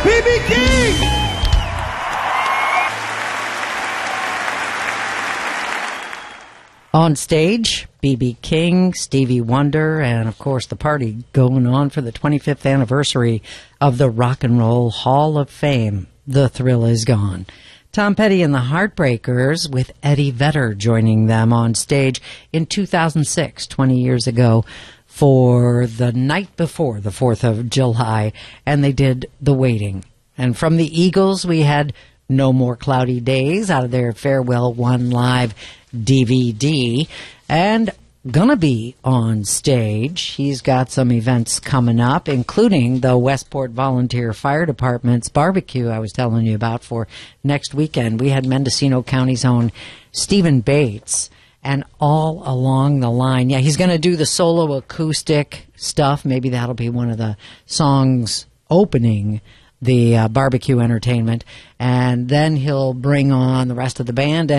B.B. King! On stage, B.B. King, Stevie Wonder, and of course the party going on for the 25th anniversary of the Rock and Roll Hall of Fame. The thrill is gone. Tom Petty and the Heartbreakers with Eddie Vedder joining them on stage in 2006, 20 years ago, for the night before the 4th of July, and they did The Waiting. And from the Eagles, we had No More Cloudy Days out of their Farewell One Live DVD, and gonna be on stage. He's got some events coming up, including the Westport Volunteer Fire Department's barbecue I was telling you about for next weekend. We had Mendocino County's own Stephen Bates, and all along the line, yeah, he's gonna do the solo acoustic stuff. Maybe that'll be one of the songs opening the barbecue entertainment, and then he'll bring on the rest of the band.